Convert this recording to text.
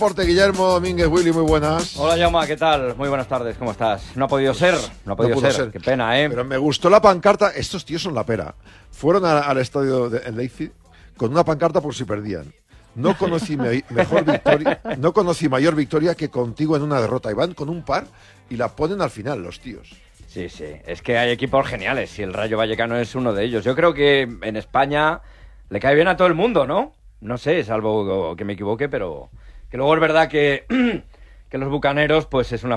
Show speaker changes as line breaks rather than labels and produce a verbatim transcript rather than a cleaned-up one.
Porte, Guillermo Domínguez, Willy, muy buenas.
Hola, Jaume, ¿qué tal? Muy buenas tardes, ¿cómo estás? No ha podido ser, no ha podido
no pudo
ser.
ser.
Qué pena, ¿eh?
Pero me gustó la pancarta. Estos tíos son la pera. Fueron a, al estadio de en Leipzig con una pancarta por si perdían. No conocí me, mejor victoria, no conocí mayor victoria que contigo en una derrota. Y van con un par y la ponen al final los tíos.
Sí, sí, es que hay equipos geniales y el Rayo Vallecano es uno de ellos. Yo creo que en España le cae bien a todo el mundo, ¿no? No sé, salvo que me equivoque, pero que luego es verdad que, que los bucaneros pues es una